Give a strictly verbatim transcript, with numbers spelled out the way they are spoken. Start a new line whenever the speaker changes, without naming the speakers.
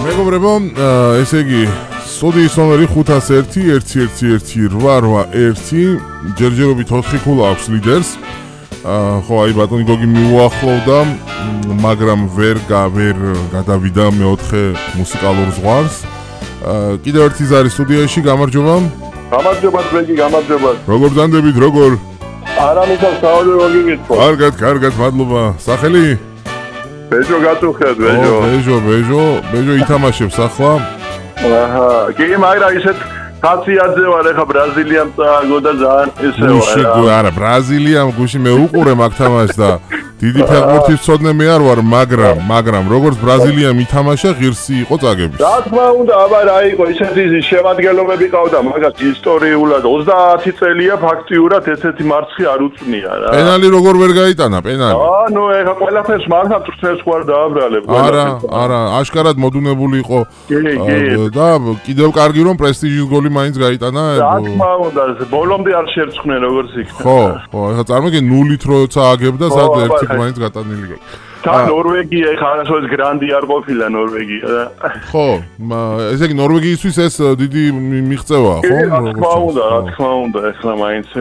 მეგობრებო, ესე იგი, სტუდიის ნომერი ხუთას ერთი ერთი ერთი ერთი რვა რვა ერთი, ჯერჯერობით ოთხი ქულა აქვს ლიდერს. ხო, აი ბატონი გოგი მიუახლოვდა, მაგრამ ვერ ვერ გადავიდა მეოთხე მუსიკალურ ზღვარს. კიდევ ერთი ზარი სტუდიაში, გამარჯობა.
გამარჯობა, ბეგი, გამარჯობა.
როგორ ძანდებით, როგორ?
არამისას საუბარი გიგეთქო.
კარგად, კარგად, მადლობა. სახელი?
ბეჟო გაწუხეთ, ბეჟო.
ბეჟო, ბეჟო, ბეჟო ითამაშებს ახლა.
აჰა, კი, მაგრამ ისეთ ხაციაძე ვარ, ეხა ბრაზილიამ წააგო და ძალიან ესე
ვარ. არა, ბრაზილიამ გუში მე უყურე მაგ თამაშს და დიდი ფეხბურთის მცოდნე მე არ ვარ, მაგრამ, მაგრამ როგორც ბრაზილიამ ითამაშა, ღირსი იყო წაგების.
რა თქმა უნდა, აბა რა იყო, ისეთი შემადგენლობები ყავდა, მაგას ისტორიულად ოცდაათი წელია ფაქტიურად ესეთი მარცხი არ უწნია რა.
პენალი როგორ ვერ გაიტანა, პენალი?
აა, ნუ ეხა ყველაფერს მაგათ წრეს ვარ დააბრალებ.
არა, არა, აშკარად მოდუნებული იყო. და კიდევ კარგი რომ პრესტიჟის გოლი მაინც გაიტანა.
რა თქმა უნდა, ბოლომდე არ შერცხვნენ როგორც იქნება.
ხო, ხო, ეხა წარმოგიდგენ ნულით როცა აგებდა, სად ერთი მაინც გატანილი გოლი.
თან ნორვეგია ეხა არასოდეს გრანდი არ ყოფილა ნორვეგია და
ხო, ესე იგი ნორვეგიისთვის ეს დიდი მიღწევაა, ხო?
რა თქმა უნდა, რა თქმა უნდა, ეხლა მაინც